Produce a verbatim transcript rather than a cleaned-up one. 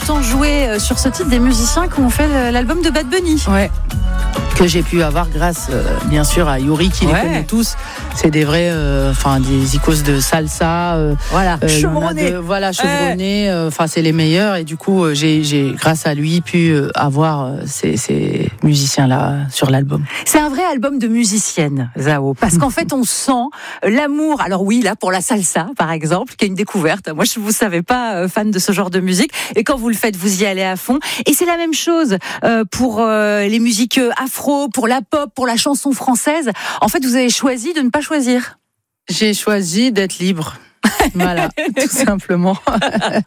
entend jouer sur ce titre des musiciens qui ont fait l'album de Bad Bunny. Ouais. Que j'ai pu avoir grâce, euh, bien sûr, à Yuri, qui ouais. les connaît tous. C'est des vrais, enfin, euh, des icônes de salsa. Euh, voilà, euh, chevronnés. De, voilà, chevronnés. Enfin, ouais. euh, c'est les meilleurs. Et du coup, j'ai, j'ai grâce à lui, pu euh, avoir euh, ces, ces musiciens-là sur l'album. C'est un vrai album de musicienne, Zao. Parce qu'en fait, on sent l'amour. Alors oui, là, pour la salsa, par exemple, qui est une découverte. Moi, je ne vous savais pas euh, fan de ce genre de musique. Et quand vous le faites, vous y allez à fond. Et c'est la même chose euh, pour euh, les musiques afro, pour la pop, pour la chanson française. En fait, vous avez choisi de ne pas choisir. J'ai choisi d'être libre. Voilà, tout simplement.